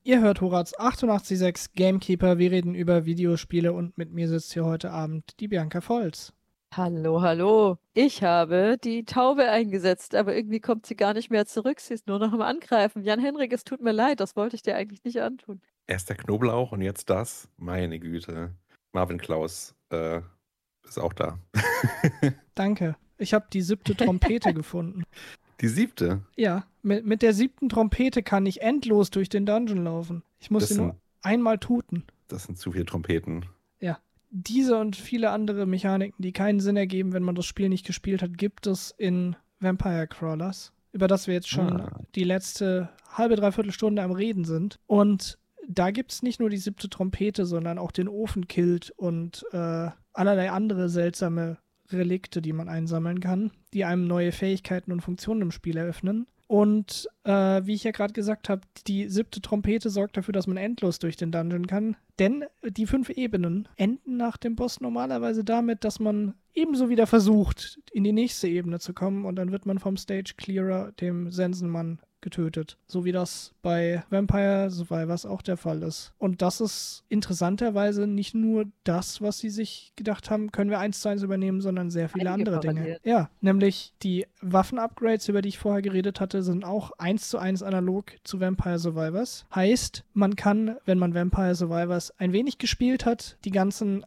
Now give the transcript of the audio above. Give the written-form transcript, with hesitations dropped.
Ihr hört Horaz 88.6 Gamekeeper. Wir reden über Videospiele und mit mir sitzt hier heute Abend die Bianca Volz. Hallo, hallo. Ich habe die Taube eingesetzt, aber irgendwie kommt sie gar nicht mehr zurück. Sie ist nur noch am Angreifen. Jan-Henrik, es tut mir leid, das wollte ich dir eigentlich nicht antun. Erst der Knoblauch und jetzt das. Meine Güte. Marvin Klaus ist auch da. Danke. Ich habe die 7. Trompete gefunden. Die 7. Ja, mit der 7. Trompete kann ich endlos durch den Dungeon laufen. Ich muss sie nur einmal tuten. Das sind zu viele Trompeten. Ja. Diese und viele andere Mechaniken, die keinen Sinn ergeben, wenn man das Spiel nicht gespielt hat, gibt es in Vampire Crawlers, über das wir jetzt schon die letzte halbe, dreiviertel Stunde am Reden sind. Und da gibt es nicht nur die 7. Trompete, sondern auch den Ofenkilt und allerlei andere seltsame Relikte, die man einsammeln kann, die einem neue Fähigkeiten und Funktionen im Spiel eröffnen. Und wie ich ja gerade gesagt habe, die 7. Trompete sorgt dafür, dass man endlos durch den Dungeon kann. Denn die 5 Ebenen enden nach dem Boss normalerweise damit, dass man ebenso wieder versucht, in die nächste Ebene zu kommen. Und dann wird man vom Stage Clearer, dem Sensenmann, getötet. So wie das bei Vampire Survivors auch der Fall ist. Und das ist interessanterweise nicht nur das, was sie sich gedacht haben, können wir 1:1 übernehmen, sondern sehr viele andere Dinge. Ja, nämlich die Waffen-Upgrades, über die ich vorher geredet hatte, sind auch 1:1 analog zu Vampire Survivors. Heißt, man kann, wenn man Vampire Survivors ein wenig gespielt hat, die ganzen